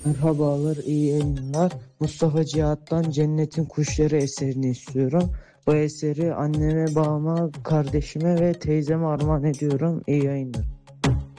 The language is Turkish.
Merhabalar, iyi yayınlar. Mustafa Cihat'tan Cennetin Kuşları eserini istiyorum. Bu eseri anneme, babama, kardeşime ve teyzeme armağan ediyorum. İyi yayınlar.